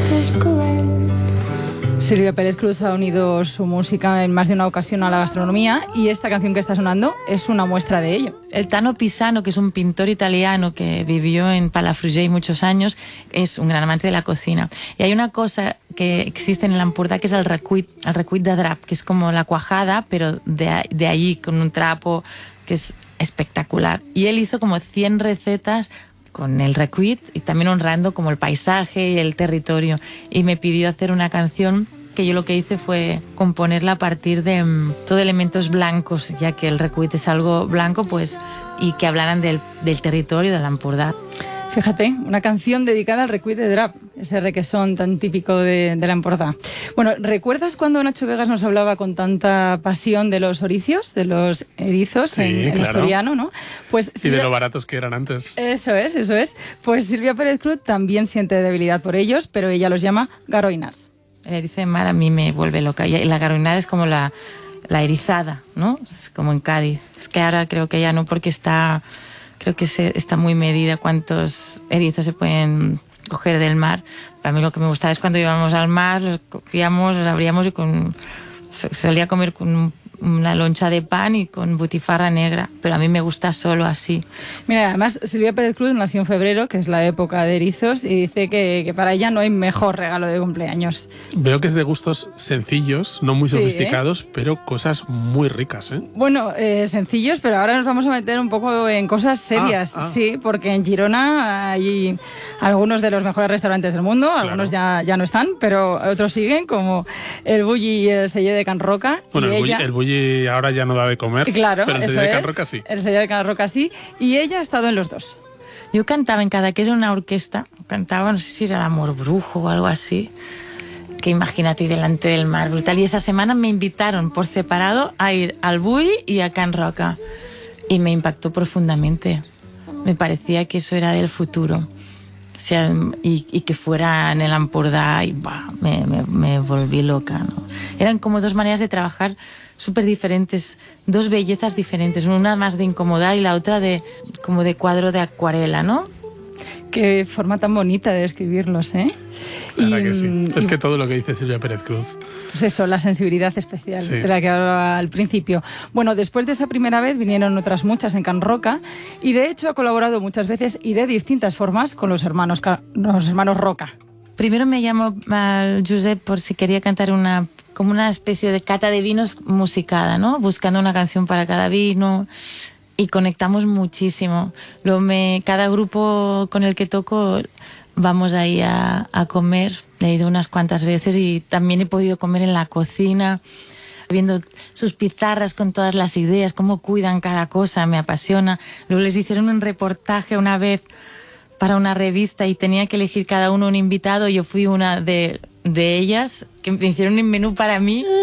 Silvia Pérez Cruz ha unido su música en más de una ocasión a la gastronomía y esta canción que está sonando es una muestra de ello. El Tano Pisano, que es un pintor italiano que vivió en Palafrugell muchos años, es un gran amante de la cocina. Y hay una cosa que existe en el Empordà que es el recuit de drap, que es como la cuajada, pero de allí con un trapo, que es espectacular. Y él hizo como 100 recetas con el recuit y también honrando como el paisaje y el territorio. Y me pidió hacer una canción que yo lo que hice fue componerla a partir de todo elementos blancos, ya que el recuit es algo blanco, pues, y que hablaran del territorio de l'Empordà. Fíjate, una canción dedicada al recuit de drap, ese requesón tan típico de l'Empordà. Bueno, ¿recuerdas cuando Nacho Vegas nos hablaba con tanta pasión de los oricios, de los erizos sí, en claro. asturiano, ¿no? Pues y de lo baratos que eran antes. Eso es. Pues Silvia Pérez Cruz también siente debilidad por ellos, pero ella los llama garoinas. El erizo de mar a mí me vuelve loca. Y la garoinada es como la erizada, ¿no? Es como en Cádiz. Es que ahora creo que ya no, porque creo que está muy medida cuántos erizos se pueden coger del mar. Para mí lo que me gustaba es cuando íbamos al mar, los cogíamos, los abríamos y solía comer con una loncha de pan y con butifarra negra, pero a mí me gusta solo así. Mira, además Silvia Pérez Cruz nació en febrero, que es la época de erizos, y dice que para ella no hay mejor regalo de cumpleaños. Veo que es de gustos sencillos, no muy sofisticados, pero cosas muy ricas, ¿eh? Bueno, sencillos, pero ahora nos vamos a meter un poco en cosas serias, sí, porque en Girona hay algunos de los mejores restaurantes del mundo, claro. Algunos ya no están, pero otros siguen, como el Bulli y el Celler de Can Roca. Bueno, el Bulli ahora ya no da de comer, claro, pero el Celler de Can Roca sí. El Celler de Can Roca sí, y ella ha estado en los dos. Yo cantaba en Cadaqués en una orquesta, cantaba, no sé si era el Amor Brujo o algo así, que imagínate, delante del mar, brutal. Y esa semana me invitaron por separado a ir al Bulli y a Can Roca, y me impactó profundamente. Me parecía que eso era del futuro. O sea, y que fuera en el Empordà, y me volví loca, ¿no? Eran como dos maneras de trabajar súper diferentes, dos bellezas diferentes, una más de incomodar y la otra como de cuadro de acuarela, ¿no? Qué forma tan bonita de escribirlos, ¿eh? Que sí. Es que todo lo que dice Silvia Pérez Cruz. Pues eso, la sensibilidad especial de la que hablaba al principio. Bueno, después de esa primera vez vinieron otras muchas en Can Roca y de hecho ha colaborado muchas veces y de distintas formas con los hermanos Roca. Primero me llamó al Josep por si quería cantar como una especie de cata de vinos musicada, ¿no? Buscando una canción para cada vino. Y conectamos muchísimo. Cada grupo con el que toco vamos ahí a comer. He ido unas cuantas veces y también he podido comer en la cocina, viendo sus pizarras con todas las ideas, cómo cuidan cada cosa, me apasiona. Luego les hicieron un reportaje una vez para una revista y tenía que elegir cada uno un invitado. Yo fui una de ellas, que me hicieron un menú para mí.